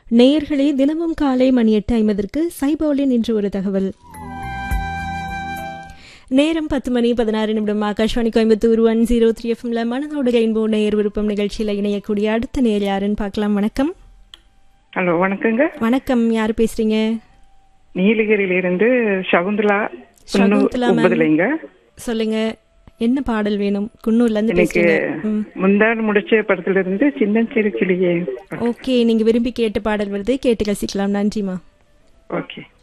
நேயர்களே, தினமும் காலை மணி 8:50 சைபோலின் இன்று ஒரு தகவல். நேரம் 10:16 ஆகாஷ்வாணி கோயம்புத்தூர் 103 எஃப்எம்ல மனதோடு ரெயின்போ நேயர் விருப்பம் நிகழ்ச்சியில இணையக்கூடிய அடுத்த நேயர் யாருன்னு பார்க்கலாம். வணக்கம். ஹலோ, வணக்கங்க. வணக்கம், யாரு பேசுறீங்க? நீலகிரியிலிருந்து சகுந்தலா. சொல்லுங்க, என்ன பாடல் வேணும்? குன்னூர்ல இருந்து எனக்கு முந்தாடு முடிச்ச படத்துல இருந்து சின்னஞ்சிறு கிளியே. ஓகே, நீங்க விரும்பி கேட்ட பாடல் வருது, கேட்டு ரசிக்கலாம். நன்றிமா. ஓகே.